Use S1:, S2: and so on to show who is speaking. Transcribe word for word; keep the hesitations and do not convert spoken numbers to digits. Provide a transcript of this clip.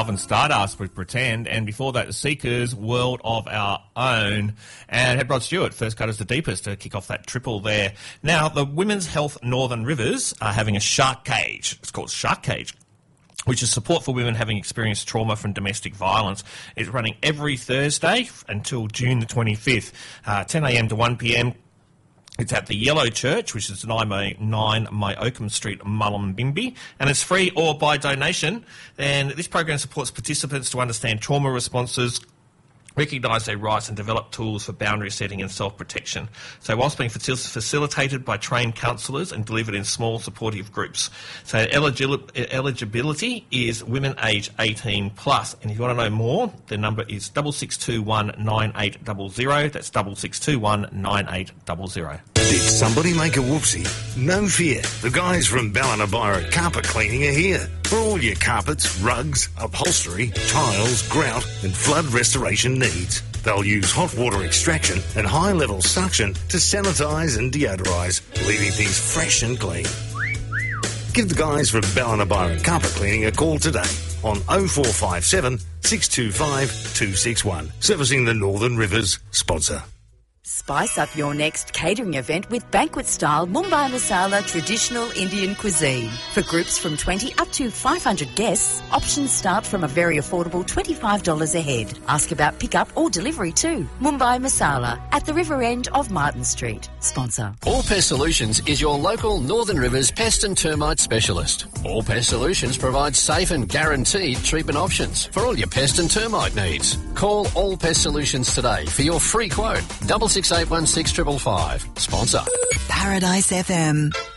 S1: Alvin Stardust with Pretend, and before that, the Seekers, World of Our Own, and had Rod Stewart, First Cut is the Deepest, to kick off that triple there. Now, the Women's Health Northern Rivers are having a Shark Cage. It's called Shark Cage, which is support for women having experienced trauma from domestic violence. It's running every Thursday until June the twenty-fifth, uh, ten a.m. to one p.m. It's at the Yellow Church, which is nine Myocum Street, Mullumbimby, and it's free or by donation. And this program supports participants to understand trauma responses, recognise their rights and develop tools for boundary setting and self-protection. So whilst being facil- facilitated by trained counsellors and delivered in small supportive groups. So eligil- eligibility is women aged eighteen plus. And if you want to know more, the number is double six two one nine eight double zero. That's double six two one nine eight double zero.
S2: Did somebody make a whoopsie? No fear. The guys from Ballinabira Carpet Cleaning are here. For all your carpets, rugs, upholstery, tiles, grout and flood restoration needs. They'll use hot water extraction and high-level suction to sanitise and deodorise, leaving things fresh and clean. Give the guys from Ballinabira Carpet Cleaning a call today on oh four five seven, six two five, two six one. Servicing the Northern Rivers sponsor.
S3: Spice up your next catering event with banquet-style Mumbai Masala traditional Indian cuisine. For groups from twenty up to five hundred guests, options start from a very affordable twenty-five dollars a head. Ask about pickup or delivery too. Mumbai Masala at the river end of Martin Street. Sponsor.
S4: All Pest Solutions is your local Northern Rivers pest and termite specialist. All Pest Solutions provides safe and guaranteed treatment options for all your pest and termite needs. Call All Pest Solutions today for your free quote. Double six eight one six five five five. Sponsor.
S5: Paradise F M.